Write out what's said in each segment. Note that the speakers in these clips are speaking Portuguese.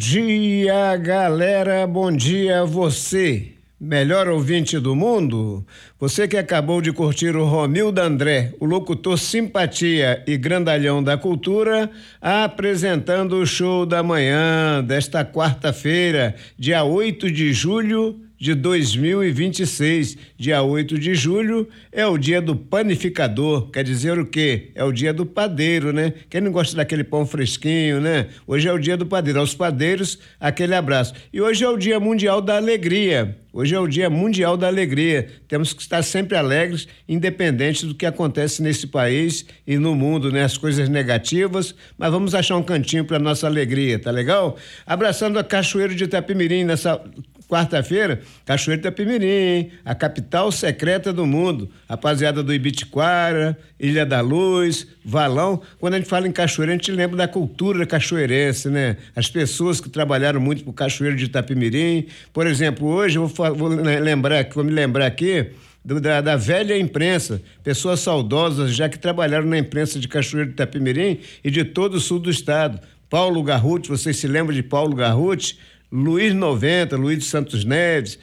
dia, galera, bom dia você, melhor ouvinte do mundo. Você que acabou de curtir o Romildo André, o locutor simpatia e grandalhão da cultura, apresentando o show da manhã desta quarta-feira, dia 8 de julho de 2026. Dia 8 de julho é o dia do panificador, quer dizer o quê? É o dia do padeiro, né? Quem não gosta daquele pão fresquinho, né? Hoje é o dia do padeiro. Aos padeiros, aquele abraço. E hoje é o dia mundial da alegria. Hoje é o dia mundial da alegria. Temos que estar sempre alegres, independente do que acontece nesse país e no mundo, né? As coisas negativas, mas vamos achar um cantinho para nossa alegria, tá legal? Abraçando a Cachoeiro de Itapemirim nessa quarta-feira, Cachoeiro de Itapemirim, a capital secreta do mundo. Rapaziada do Ibitiquara, Ilha da Luz, Valão. Quando a gente fala em cachoeiro, a gente lembra da cultura cachoeirense, né? As pessoas que trabalharam muito pro Cachoeiro de Itapemirim. Por exemplo, hoje eu vou me lembrar aqui da velha imprensa, pessoas saudosas já que trabalharam na imprensa de Cachoeiro de Itapemirim e de todo o sul do estado. Paulo Garruti, vocês se lembram de Paulo Garruti? Luiz 90, Luiz de Santos Neves,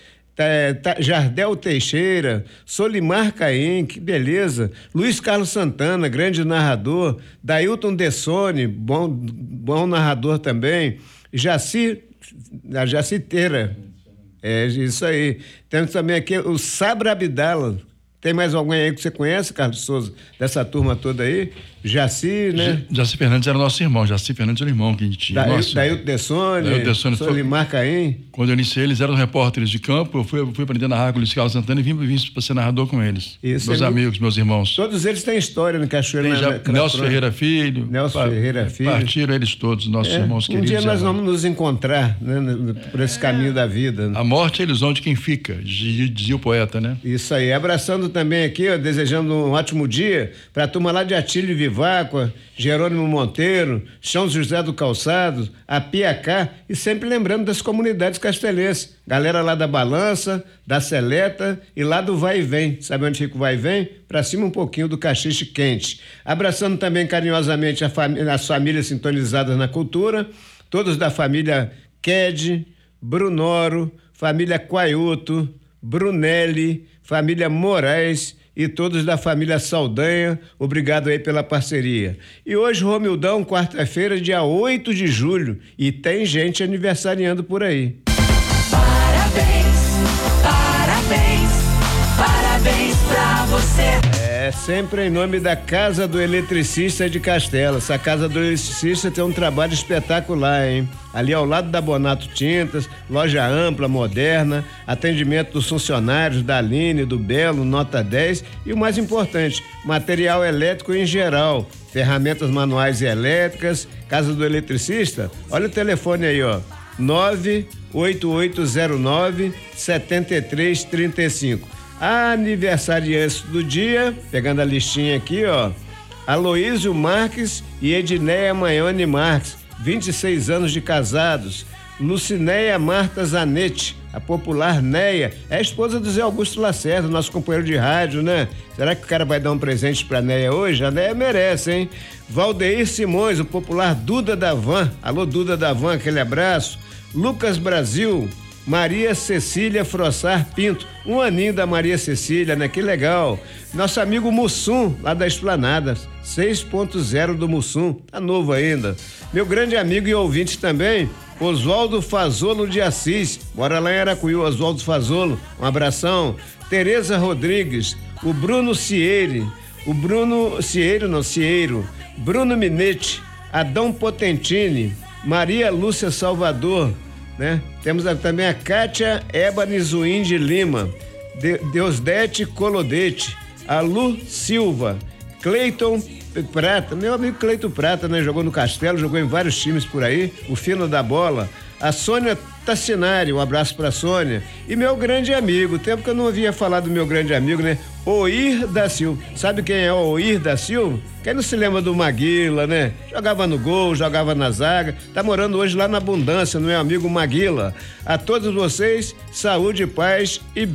Jardel Teixeira, Solimar Caim, que beleza, Luiz Carlos Santana, grande narrador, Dailton Dessone, bom narrador também, Jaci Teira, é isso aí. Temos também aqui o Sabra Abdala. Tem mais alguém aí que você conhece, Carlos Souza, dessa turma toda aí? Jaci, né? Jaci Fernandes era nosso irmão, Jaci Fernandes era o irmão que a gente tinha. Dailton Dessone, Solimar Caim. Quando eu iniciei, eles eram repórteres de campo, eu fui aprender a narrar com o Luiz Carlos Santana e vim para ser narrador com eles. Isso, meus amigos, meus irmãos. Todos eles têm história no Cachoeiro. Nelson Ferreira Filho. Partiram eles todos, nossos irmãos queridos. Um dia nós vamos nos encontrar, né, por esse caminho da vida. A morte é a ilusão de quem fica, dizia o poeta, né? Isso aí, abraçando também aqui, ó, desejando um ótimo dia para a turma lá de Atílio Viváqua, Jerônimo Monteiro, São José do Calçado, a Piacá, e sempre lembrando das comunidades castelenses, galera lá da Balança, da Seleta e lá do Vai e Vem. Sabe onde fica o Vai e Vem? Para cima um pouquinho do Caxixe Quente. Abraçando também carinhosamente as famílias sintonizadas na cultura, todos da família Ked, Brunoro, família Quaiuto, Brunelli, família Moraes e todos da família Saldanha, obrigado aí pela parceria. E hoje, Romildão, quarta-feira, dia 8 de julho, e tem gente aniversariando por aí. Parabéns, parabéns, parabéns pra você. É sempre em nome da Casa do Eletricista de Castela. Essa Casa do Eletricista tem um trabalho espetacular, hein? Ali ao lado da Bonato Tintas, loja ampla, moderna, atendimento dos funcionários, da Aline, do Belo, nota 10 e o mais importante, material elétrico em geral, ferramentas manuais e elétricas. Casa do Eletricista, olha o telefone aí, ó, 98809-7335. Aniversariantes do dia, pegando a listinha aqui, ó, Aloísio Marques e Edneia Manhone Marques, 26 anos de casados. Lucinéia Marta Zanetti, a popular Neia, é a esposa do Zé Augusto Lacerda, nosso companheiro de rádio, né? Será que o cara vai dar um presente pra Neia hoje? A Neia merece, hein? Valdeir Simões, o popular Duda da Van, alô Duda da Van, aquele abraço. Lucas Brasil, Maria Cecília Frossar Pinto, um aninho da Maria Cecília, né? Que legal. Nosso amigo Mussum, lá da Esplanada, 6.0 do Mussum, tá novo ainda. Meu grande amigo e ouvinte também, Oswaldo Fazolo de Assis, mora lá em Aracuí, Oswaldo Fazolo, um abração. Tereza Rodrigues, o Bruno Cieiro, Bruno Minetti, Adão Potentini, Maria Lúcia Salvador, né? Temos também a Kátia Ébani Zuim de Lima, Deusdete Colodete, a Lu Silva, Cleiton Prata, meu amigo Cleiton Prata, né? Jogou no Castelo, jogou em vários times por aí, o fino da bola. A Sônia Tassinari, um abraço pra Sônia. E meu grande amigo, tempo que eu não havia falado do meu grande amigo, né? Oir da Silva. Sabe quem é o Oir da Silva? Quem não se lembra do Maguila, né? Jogava no gol, jogava na zaga. Tá morando hoje lá na Abundância, no meu amigo Maguila. A todos vocês, saúde, paz e